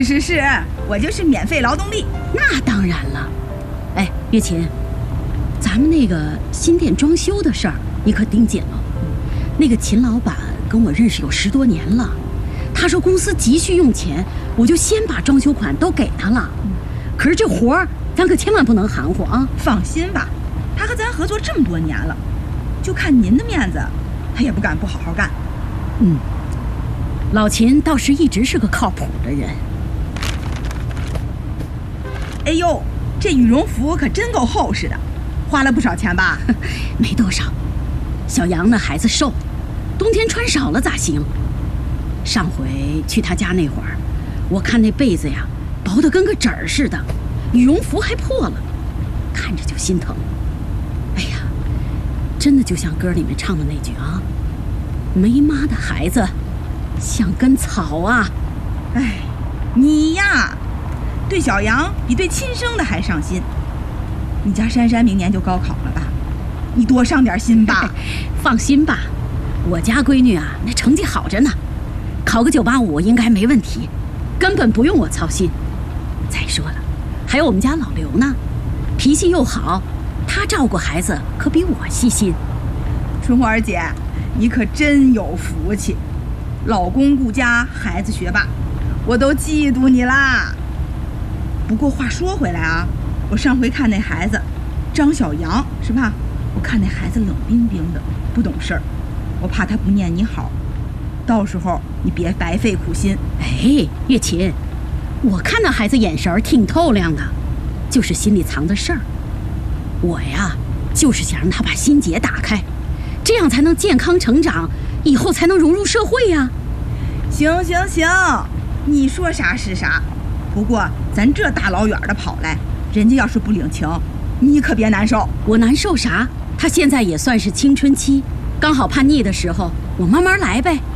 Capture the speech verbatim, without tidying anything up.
是是，我就是免费劳动力。 那当然了。哎，月琴，咱们那个新店装修的事儿，你可盯紧了。那个秦老板跟我认识有十多年了，他说公司急需用钱，我就先把装修款都给他了。可是这活儿，咱可千万不能含糊啊！ 放心吧，他和咱合作这么多年了，就看您的面子，他也不敢不好好干。 嗯，老秦倒是一直是个靠谱的人。 哎呦，这羽绒服可真够厚实的，花了不少钱吧？ 没多少。小杨那孩子瘦，冬天穿少了咋行？上回去他家那会儿，我看那被子呀，薄得跟个纸儿似的，羽绒服还破了，看着就心疼。哎呀，真的就像歌里面唱的那句啊，没妈的孩子像根草啊。 哎，你呀，对小杨比对亲生的还上心。你家珊珊明年就高考了吧？你多上点心吧。 放心吧，我家闺女啊，那成绩好着呢，考个九八五应该没问题，根本不用我操心。再说了，还有我们家老刘呢，脾气又好，他照顾孩子可比我细心。 春花儿姐，你可真有福气，老公顾家，孩子学霸，我都嫉妒你啦。不过话说回来啊，我上回看那孩子张小杨是吧？我看那孩子冷冰冰的，不懂事儿，我怕他不念你好，到时候你别白费苦心。 哎，月琴，我看那孩子眼神挺透亮的，就是心里藏着事儿。我呀，就是想让他把心结打开，这样才能健康成长，以后才能融入社会呀。 行行行，你说啥是啥。不过咱这大老远的跑来，人家要是不领情，你可别难受。 我难受啥？他现在也算是青春期，刚好叛逆的时候，我慢慢来呗。